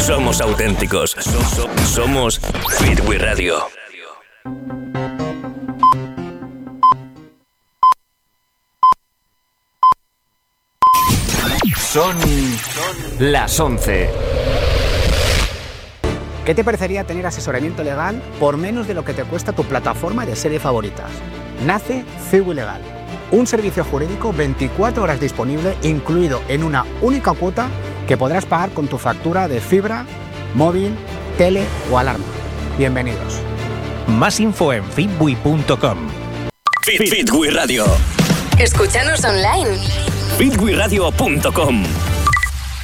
Somos auténticos. Somos Fitwi Radio. Son las 11. ¿Qué te parecería tener asesoramiento legal por menos de lo que te cuesta tu plataforma de series favoritas? Nace Fitwi Legal, un servicio jurídico 24 horas disponible, incluido en una única cuota que podrás pagar con tu factura de fibra, móvil, tele o alarma. Bienvenidos. Más info en fitwi.com. Fitwi Radio. Escúchanos online. Fitwiradio.com.